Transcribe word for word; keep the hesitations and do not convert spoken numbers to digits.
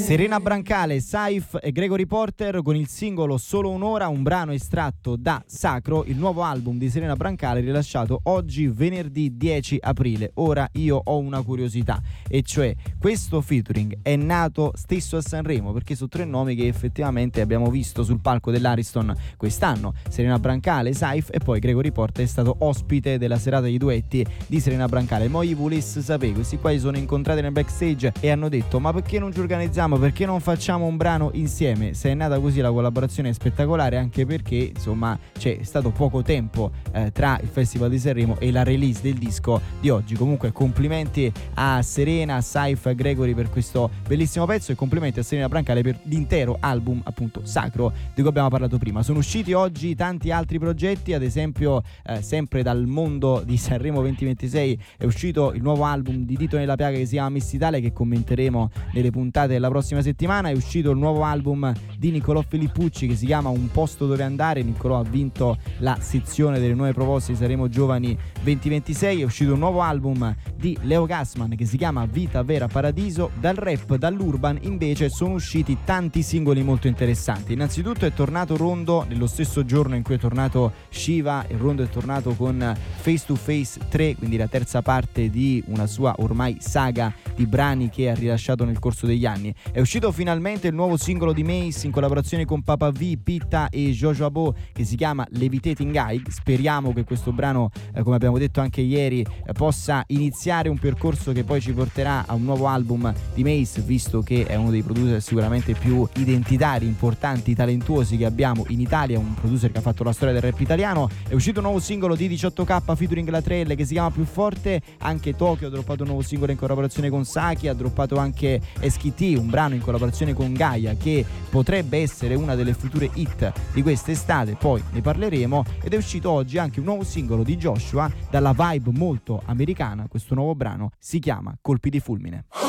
Serena Brancale, Saif e Gregory Porter con il singolo Solo un'ora, un brano estratto da Sacro, il nuovo album di Serena Brancale rilasciato oggi venerdì dieci aprile. Ora io ho una curiosità, e cioè questo featuring è nato stesso a Sanremo, perché sono tre nomi che effettivamente abbiamo visto sul palco dell'Ariston quest'anno: Serena Brancale, Saif e poi Gregory Porter è stato ospite della serata di duetti di Serena Brancale. Mo' gli volesse sapere, questi qua si sono incontrati nel backstage e hanno detto: ma perché non ci organizziamo, perché non facciamo un brano insieme? Se è nata così la collaborazione è spettacolare, anche perché insomma c'è stato poco tempo eh, tra il Festival di Sanremo e la release del disco di oggi. Comunque complimenti a Serena, a Saif, a Gregory per questo bellissimo pezzo, e complimenti a Serena Brancale per l'intero album appunto Sacro di cui abbiamo parlato prima. Sono usciti oggi tanti altri progetti, ad esempio eh, sempre dal mondo di Sanremo duemilaventisei è uscito il nuovo album di Dito Nella Piaga che si chiama Miss Italia, che commenteremo nelle puntate della prossima settimana. È uscito il nuovo album di Niccolò Filippucci che si chiama Un posto dove andare. Niccolò ha vinto la sezione delle nuove proposte di Sanremo Giovani duemilaventisei. È uscito un nuovo album di Leo Gassman che si chiama Vita Vera Paradiso. Dal rap, dall'urban invece sono usciti tanti singoli molto interessanti. Innanzitutto è tornato Rondo nello stesso giorno in cui è tornato Shiva, e Rondo è tornato con Face to Face tre, quindi la terza parte di una sua ormai saga di brani che ha rilasciato nel corso degli anni. È uscito finalmente il nuovo singolo di Mace in collaborazione con Papa V, Pitta e Jojo Abo che si chiama Levitating High. Speriamo che questo brano, eh, come abbiamo detto anche ieri, eh, possa iniziare un percorso che poi ci porterà a un nuovo album di Mace, visto che è uno dei producer sicuramente più identitari, importanti, talentuosi che abbiamo in Italia, un producer che ha fatto la storia del rap italiano. È uscito un nuovo singolo di diciotto K featuring La Trelle che si chiama Più Forte. Anche Tokyo ha droppato un nuovo singolo in collaborazione con Saki, ha droppato anche S K T, un brano in collaborazione con Gaia che potrebbe essere una delle future hit di quest'estate, poi ne parleremo. Ed è uscito oggi anche un nuovo singolo di Joshua dalla vibe molto americana. Questo nuovo brano si chiama Colpi di Fulmine.